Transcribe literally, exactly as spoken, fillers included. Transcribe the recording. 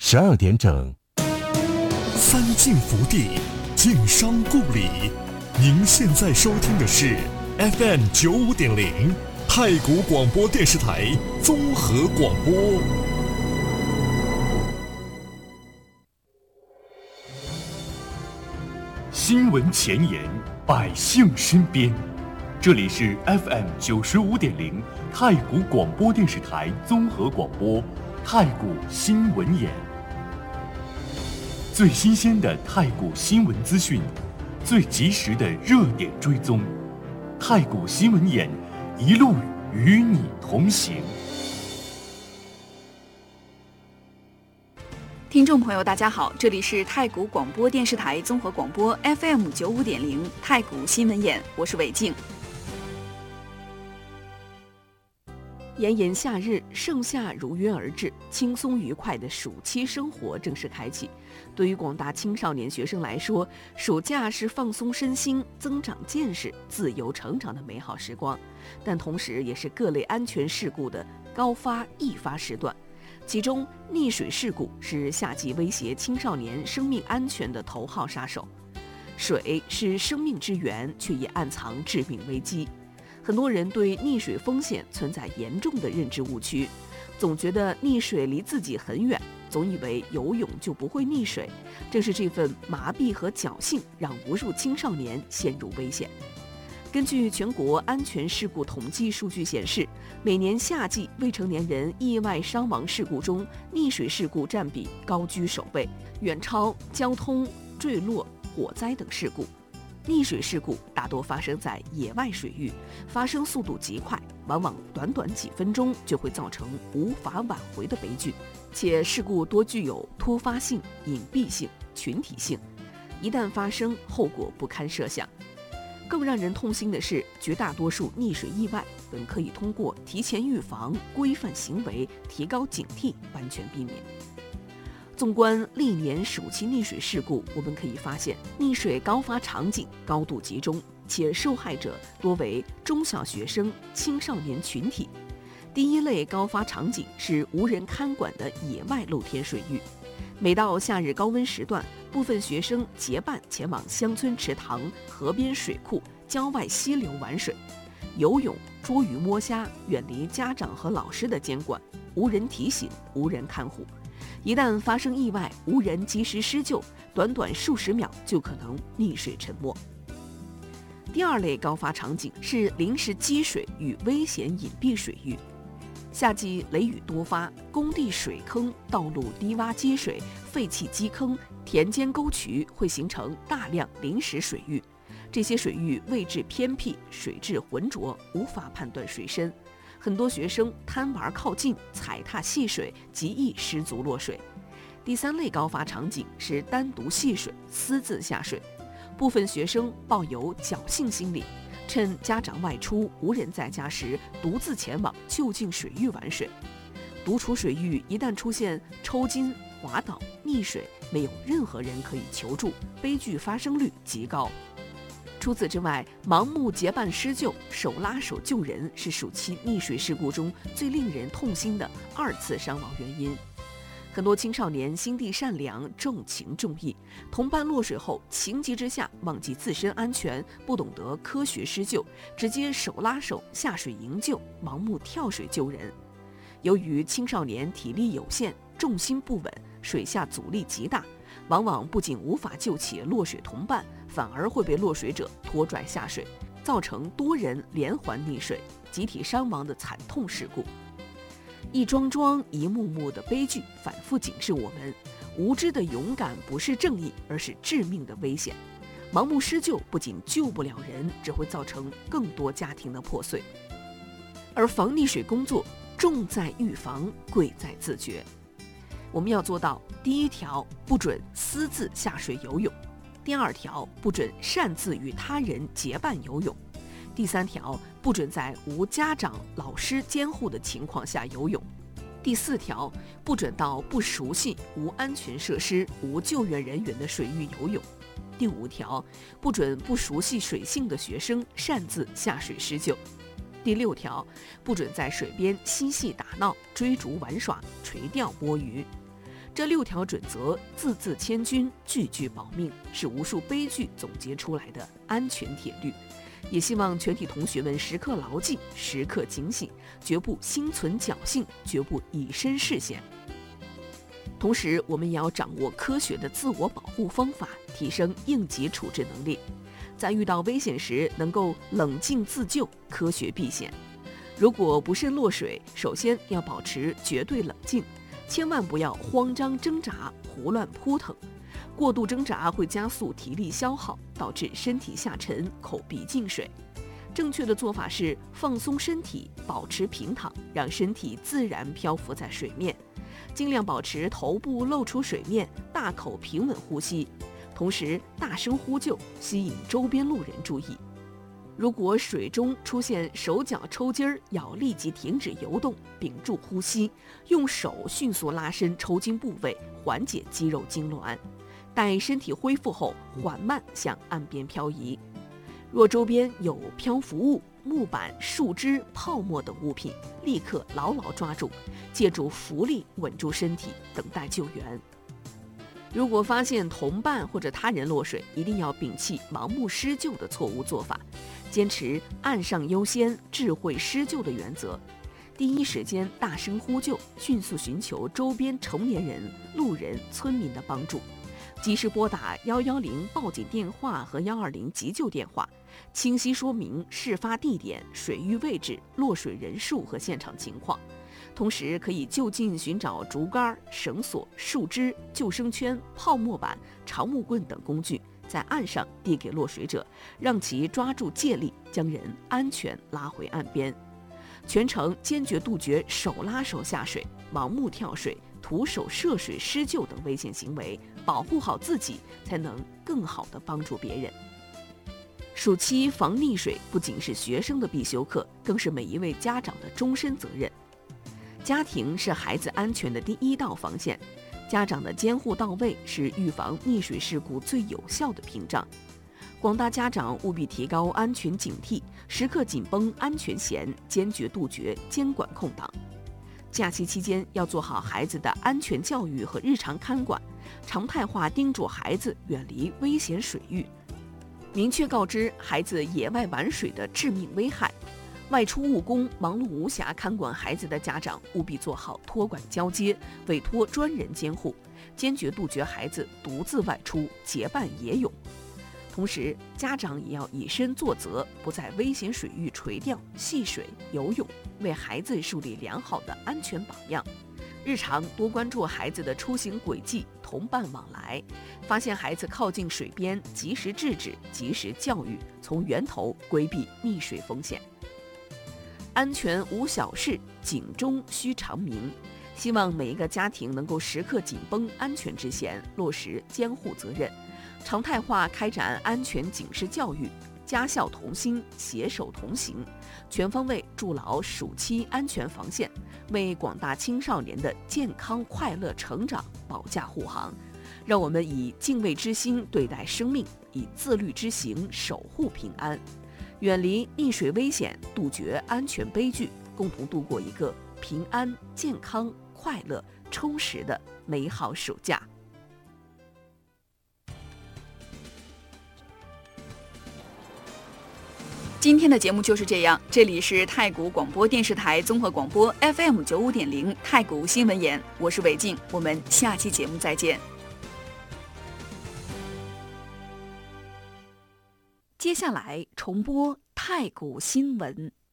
十二点整。 三晋福地，晋商故里。您现在收听的是 F M 九五点零太谷广播电视台综合广播。 新闻前沿，百姓身边。这里是 F M 九十五点零太谷广播电视台综合广播，太谷新闻眼。最新鲜的太谷新闻资讯，最及时的热点追踪，太谷新闻眼一路与你同行。 听众朋友大家好，这里是太谷广播电视台综合广播 F M 九五点零太谷新闻眼，我是韦静。炎炎夏日，盛夏如约而至，轻松愉快的暑期生活正式开启。对于广大青少年学生来说，暑假是放松身心、增长见识、自由成长的美好时光，但同时也是各类安全事故的高发易发时段。其中，溺水事故是夏季威胁青少年生命安全的头号杀手。水是生命之源，却也暗藏致命危机。很多人对溺水风险存在严重的认知误区，总觉得溺水离自己很远，总以为游泳就不会溺水。正是这份麻痹和侥幸，让无数青少年陷入危险。根据全国安全事故统计数据显示，每年夏季未成年人意外伤亡事故中，溺水事故占比高居首位，远超交通、坠落、火灾等事故。溺水事故大多发生在野外水域，发生速度极快，往往短短几分钟就会造成无法挽回的悲剧，且事故多具有突发性、隐蔽性、群体性，一旦发生，后果不堪设想。更让人痛心的是，绝大多数溺水意外本可以通过提前预防、规范行为、提高警惕完全避免。纵观历年暑期溺水事故，我们可以发现，溺水高发场景高度集中，且受害者多为中小学生、青少年群体。第一类高发场景是无人看管的野外露天水域。每到夏日高温时段，部分学生结伴前往乡村池塘、河边水库、郊外溪流玩水、游泳、捉鱼摸虾，远离家长和老师的监管，无人提醒，无人看护。一旦发生意外，无人及时施救，短短数十秒就可能溺水沉没。第二类高发场景是临时积水与危险隐蔽水域。夏季雷雨多发，工地水坑、道路低洼积水、废弃基坑、田间沟渠会形成大量临时水域。这些水域位置偏僻，水质浑浊，无法判断水深。很多学生贪玩靠近，踩踏戏水，极易失足落水。第三类高发场景是单独戏水、私自下水。部分学生抱有侥幸心理，趁家长外出无人在家时，独自前往就近水域玩水。独处水域一旦出现抽筋、滑倒、溺水，没有任何人可以求助，悲剧发生率极高。除此之外，盲目结伴施救、手拉手救人是暑期溺水事故中最令人痛心的二次伤亡原因。很多青少年心地善良、重情重义，同伴落水后情急之下忘记自身安全，不懂得科学施救，直接手拉手下水营救，盲目跳水救人。由于青少年体力有限、重心不稳，水下阻力极大，往往不仅无法救起落水同伴，反而会被落水者拖拽下水，造成多人连环溺水、集体伤亡的惨痛事故。一桩桩、一幕幕的悲剧反复警示我们：无知的勇敢不是正义，而是致命的危险。盲目施救不仅救不了人，只会造成更多家庭的破碎。而防溺水工作重在预防，贵在自觉。我们要做到：第一条，不准私自下水游泳；第二条，不准擅自与他人结伴游泳；第三条，不准在无家长、老师监护的情况下游泳；第四条，不准到不熟悉、无安全设施、无救援人员的水域游泳；第五条，不准不熟悉水性的学生擅自下水施救；第六条，不准在水边嬉戏打闹、追逐玩耍、垂钓摸鱼。 这六条准则字字千钧，句句保命，是无数悲剧总结出来的安全铁律。也希望全体同学们时刻牢记，时刻警醒，绝不心存侥幸，绝不以身试险。同时，我们也要掌握科学的自我保护方法，提升应急处置能力，在遇到危险时能够冷静自救，科学避险。如果不慎落水，首先要保持绝对冷静，千万不要慌张挣扎、胡乱扑腾。过度挣扎会加速体力消耗，导致身体下沉、口鼻进水。正确的做法是放松身体，保持平躺，让身体自然漂浮在水面，尽量保持头部露出水面，大口平稳呼吸，同时大声呼救，吸引周边路人注意。如果水中出现手脚抽筋儿，要立即停止游动，屏住呼吸，用手迅速拉伸抽筋部位，缓解肌肉痉挛。待身体恢复后，缓慢向岸边漂移。若周边有漂浮物、木板、树枝、泡沫等物品，立刻牢牢抓住，借助浮力稳住身体，等待救援。如果发现同伴或者他人落水，一定要摒弃盲目施救的错误做法，坚持岸上优先、智慧施救的原则。第一时间大声呼救，迅速寻求周边成年人、路人、村民的帮助。及时拨打一一零报警电话和一二零急救电话，清晰说明事发地点、水域位置、落水人数和现场情况。同时可以就近寻找竹竿、绳索、树枝、救生圈、泡沫板、长木棍等工具，在岸上递给落水者，让其抓住借力，将人安全拉回岸边。全程坚决杜绝手拉手下水、盲目跳水、徒手涉水施救等危险行为，保护好自己，才能更好地帮助别人。暑期防溺水不仅是学生的必修课，更是每一位家长的终身责任。家庭是孩子安全的第一道防线，家长的监护到位是预防溺水事故最有效的屏障。广大家长务必提高安全警惕，时刻紧绷安全弦，坚决杜绝监管空档。假期期间要做好孩子的安全教育和日常看管，常态化叮嘱孩子远离危险水域，明确告知孩子野外玩水的致命危害。外出务工、忙碌无暇看管孩子的家长，务必做好托管交接，委托专人监护，坚决杜绝孩子独自外出结伴野泳。同时，家长也要以身作则，不在危险水域垂钓、戏水、游泳，为孩子树立良好的安全榜样。日常多关注孩子的出行轨迹、同伴往来，发现孩子靠近水边，及时制止、及时教育，从源头规避溺水风险。安全无小事，警钟须长鸣。希望每一个家庭能够时刻紧绷安全之弦，落实监护责任，常态化开展安全警示教育，家校同心，携手同行，全方位筑牢暑期安全防线，为广大青少年的健康快乐成长保驾护航。让我们以敬畏之心对待生命，以自律之行守护平安，远离溺水危险，杜绝安全悲剧，共同度过一个平安、健康、快乐、充实的美好暑假。 今天的节目就是这样，这里是太谷广播电视台综合广播 F M 九五点零太谷新闻眼，我是韦静，我们下期节目再见。接下来重播太谷新闻。